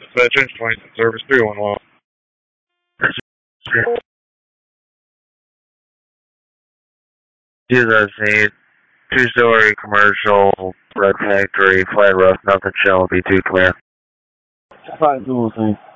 Veterans Point, Service 311. 2008, two-story commercial, red factory, flat roof, nothing showing, B2 clear. 5 2 1